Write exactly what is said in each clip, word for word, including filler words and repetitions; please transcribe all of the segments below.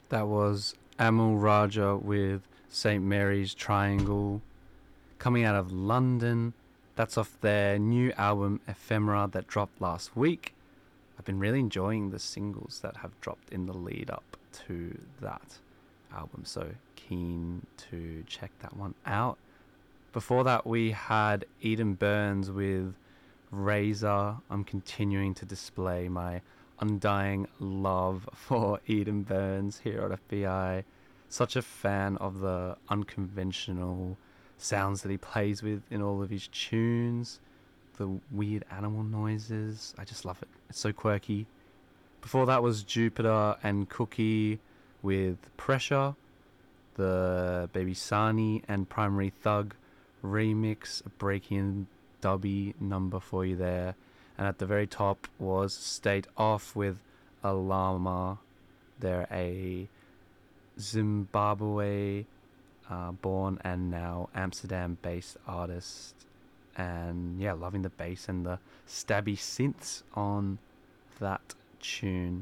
That was Amul Raja with Saint Mary's Triangle, coming out of London. That's off their new album Ephemera that dropped last week. I've been really enjoying the singles that have dropped in the lead up to that album, so keen to check that one out. Before that, we had Eden Burns with Razor. I'm continuing to display my undying love for Eden Burns here at F B I. Such a fan of the unconventional sounds that he plays with in all of his tunes, the weird animal noises. I just love it. It's so quirky. Before that was Jupiter and Cookie with Pressure, the Baby Sani and Primary Thug remix, a breaking dubby number for you there. And at the very top was State Off with Alama. They're a Zimbabwe uh, born and now Amsterdam based artist. And yeah, loving the bass and the stabby synths on that tune.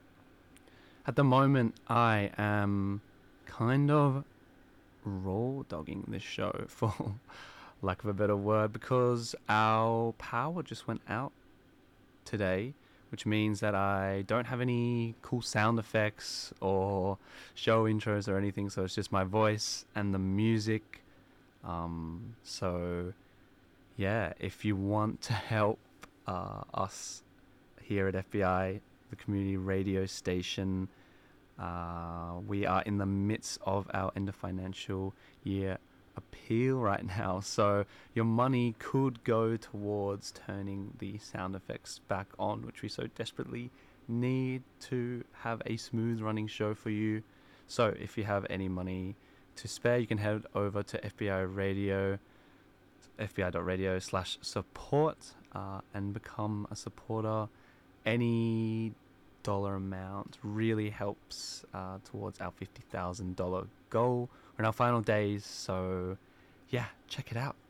At the moment, I am kind of raw dogging this show, for lack of a better word, because our power just went out today, which means that I don't have any cool sound effects or show intros or anything, so it's just my voice and the music. Um, so yeah, if you want to help uh, us here at F B I, the community radio station, uh, we are in the midst of our end of financial year appeal right now, so your money could go towards turning the sound effects back on, which we so desperately need to have a smooth running show for you. So if you have any money to spare, you can head over to F B I Radio, F B I dot radio slash support, uh, and become a supporter. Any dollar amount really helps uh, towards our fifty thousand dollars goal. We're in our final days, so yeah, check it out.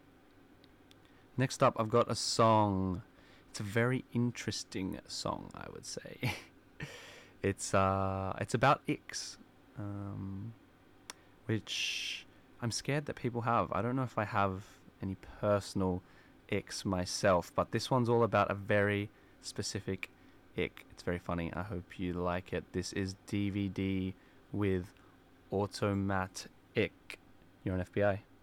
Next up, I've got a song. It's a very interesting song, I would say. it's uh, it's about icks, um, which I'm scared that people have. I don't know if I have any personal icks myself, but this one's all about a very specific ick. It's very funny. I hope you like it. This is D V D with Automat Ick. You're on F B I.